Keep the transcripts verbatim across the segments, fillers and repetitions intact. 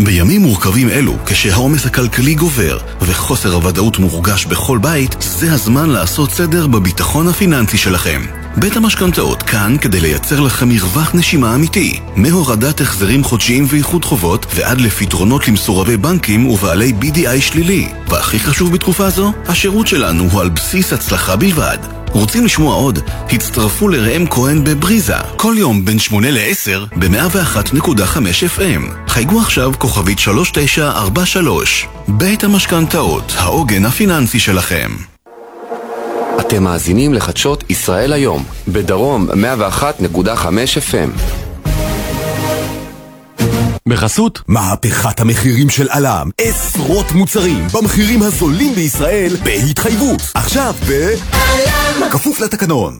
בימים מורכבים אלו, כשהעומס הכלכלי גובר וחוסר הוודאות מורגש בכל בית, זה הזמן לעשות סדר בביטחון הפיננסי שלכם. בית המשכנתאות כאן כדי לייצר לכם מרווח נשימה אמיתי, מהורדת החזרים חודשיים ואיחוד חובות ועד לפתרונות למסורבי בנקים ובעלי בי די איי שלילי. והכי חשוב בתקופה זו, השירות שלנו הוא על בסיס הצלחה בלבד. רוצים לשמוע עוד? הצטרפו לראם כהן בבריזה, כל יום בין שמונה לעשר ב-מאה ואחת נקודה חמש אף אם. חייגו עכשיו כוכבית שלוש תשע ארבע שלוש. בית המשכנתאות, העוגן הפיננסי שלכם. אתם מאזינים לחדשות ישראל היום, בדרום מאה ואחת נקודה חמש אף אם. בחסות מהפכת המחירים של אלם, עשרות מוצרים במחירים הזולים בישראל בהתחייבות. עכשיו ב... אלם, כפוף לתקנון.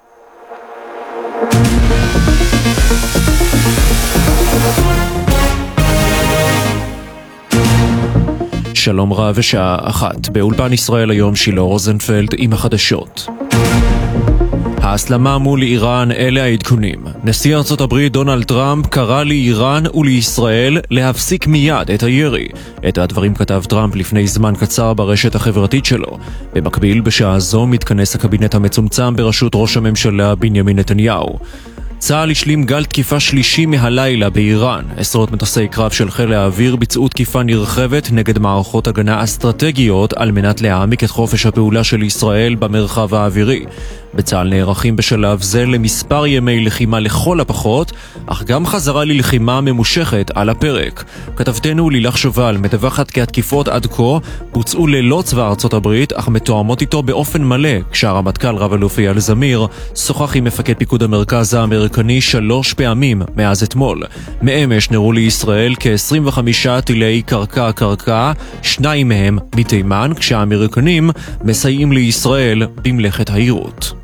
שלום רב ושעה אחת, באולפן ישראל היום שילה רוזנפלד עם החדשות. ההסלמה מול איראן, אלה העדכונים. נשיא ארצות הברית דונלד טראמפ קרא לאיראן ולישראל להפסיק מיד את הירי. את הדברים כתב טראמפ לפני זמן קצר ברשת החברתית שלו. במקביל, בשעה זו מתכנס הקבינט המצומצם בראשות ראש הממשלה בנימין נתניהו. צה"ל השלים גל תקיפה שלישי מהלילה באיראן. עשרות מטוסי קרב של חיל האוויר ביצעו תקיפה נרחבת נגד מערכות הגנה אסטרטגיות על מנת להעמיק את חופש הפעולה של ישראל במרחב האווירי. בצה"ל נערכים בשלב זה למספר ימי לחימה לכל הפחות, אך גם חזרה ללחימה ממושכת על הפרק. כתבתנו לילך שובל מדווחת כי התקיפות עד כה בוצעו ללא צבא ארצות הברית, אך מתואמות איתו באופן מלא, כשהרמטכ"ל רב-אלוף אייל זמיר שוחח עם מפקד פיקוד המרכז האמריקני שלוש פעמים מאז אתמול. מאמש נראו לישראל כ-עשרים וחמישה טילי קרקע-קרקע, שניים מהם מתימן, כשהאמריקנים מסייעים לישראל במלאכת היירוט.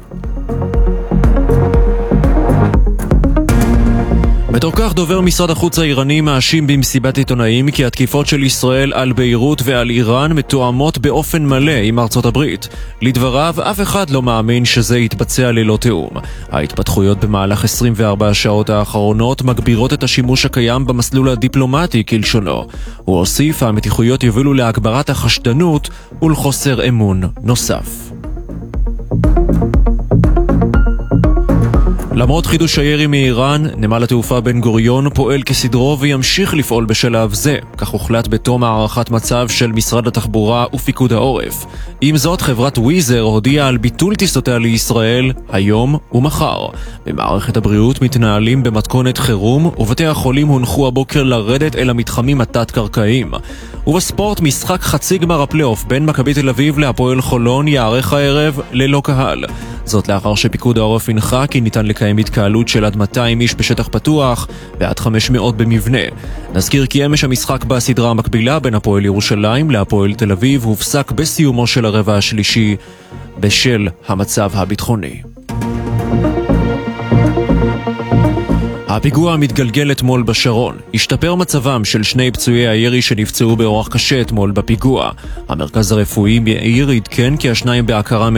בתור כך דובר משרד החוץ האיראני מאשים במסיבת עיתונאים כי התקיפות של ישראל על ביירות ועל איראן מתואמות באופן מלא עם ארצות הברית. לדבריו, אף אחד לא מאמין שזה יתבצע ללא תיאום. ההתפתחויות במהלך עשרים וארבע השעות האחרונות מגבירות את השימוש הקיים במסלול הדיפלומטי כלשונו. הוא הוסיף, המתיחויות יובילו להגברת החשדנות ולחוסר אמון נוסף. למרות חידוש הירי מאיראן, נמל התעופה בן גוריון פועל כסדרו וימשיך לפעול בשלב זה. כך הוחלט בתום הערכת מצב של משרד התחבורה ופיקוד העורף. עם זאת, חברת וויזר הודיעה על ביטול טיסותיה לישראל היום ומחר. במערכת הבריאות מתנהלים במתכונת חירום, ובתי החולים הונחו הבוקר לרדת אל המתחמים התת-קרקעיים. ובספורט, משחק חצי גמר הפלייאוף בין מכבי תל אביב להפועל חולון יערך הערב ללא קהל. זאת לאחר שפיקוד העורף הנחה כי ניתן לקיים התקהלות של עד מאתיים איש בשטח פתוח ועד חמש מאות במבנה. נזכיר כי אמש המשחק בסדרה המקבילה בין הפועל ירושלים להפועל תל אביב הופסק בסיומו של הרבע השלישי בשל המצב הביטחוני. הפיגוע המתגלגל אתמול בשרון. השתפר מצבם של שני פצועי הירי שנפצעו באורח קשה אתמול בפיגוע. המרכז הרפואי מעיר עדכן כי השניים בהכרה